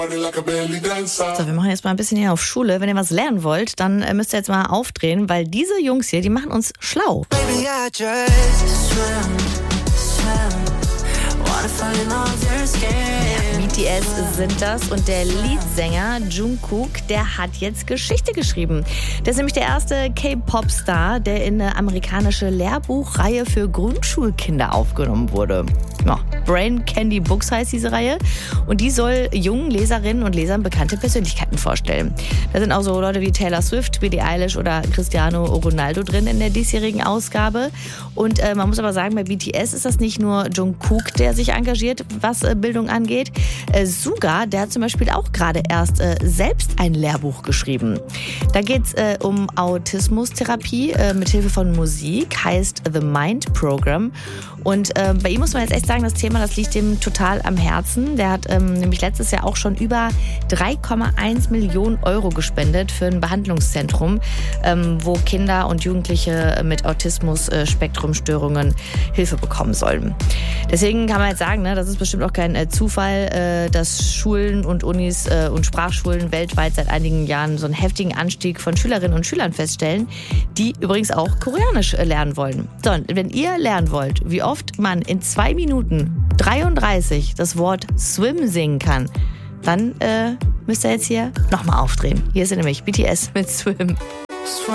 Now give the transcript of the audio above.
So, wir machen jetzt mal ein bisschen hier auf Schule. Wenn ihr was lernen wollt, dann müsst ihr jetzt mal aufdrehen, weil diese Jungs hier, die machen uns schlau. Baby, I just swim. BTS sind das und der Leadsänger Jungkook, der hat jetzt Geschichte geschrieben. Der ist nämlich der erste K-Pop-Star, der in eine amerikanische Lehrbuchreihe für Grundschulkinder aufgenommen wurde. Ja, Brain Candy Books heißt diese Reihe und die soll jungen Leserinnen und Lesern bekannte Persönlichkeiten vorstellen. Da sind auch so Leute wie Taylor Swift, Billie Eilish oder Cristiano Ronaldo drin in der diesjährigen Ausgabe. Und man muss aber sagen, bei BTS ist das nicht nur Jungkook, der sich engagiert, was Bildung angeht. Suga, der hat zum Beispiel auch gerade erst selbst ein Lehrbuch geschrieben. Da geht es um Autismustherapie mit Hilfe von Musik, heißt The Mind Program. Und bei ihm muss man jetzt echt sagen, das Thema, das liegt ihm total am Herzen. Der hat nämlich letztes Jahr auch schon über 3,1 Millionen Euro gespendet für ein Behandlungszentrum, wo Kinder und Jugendliche mit Autismus-Spektrumstörungen Hilfe bekommen sollen. Deswegen kann man jetzt sagen, ne, das ist bestimmt auch kein Zufall, dass Schulen und Unis und Sprachschulen weltweit seit einigen Jahren so einen heftigen Anstieg von Schülerinnen und Schülern feststellen, die übrigens auch Koreanisch lernen wollen. So, und wenn ihr lernen wollt, wie oft man in 2 Minuten 33 das Wort Swim singen kann, dann müsst ihr jetzt hier nochmal aufdrehen. Hier ist nämlich BTS mit Swim.